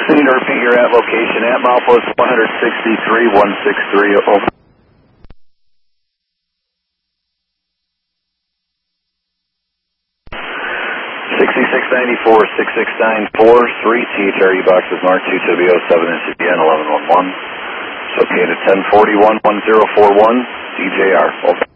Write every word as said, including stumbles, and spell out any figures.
Need to repeat your at location at milepost one sixty-three one sixty-three. Over. sixty-six ninety-four, sixty-six ninety-four, three T H R U boxes marked two W O seven N C B N eleven eleven. Located ten forty-one, ten forty-one, D J R. Over.